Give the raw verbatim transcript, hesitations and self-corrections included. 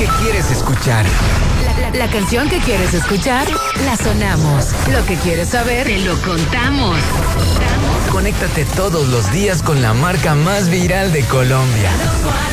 que quieres escuchar. La, la, la canción que quieres escuchar, la sonamos. Lo que quieres saber, te lo contamos. Conéctate todos los días con la marca más viral de Colombia.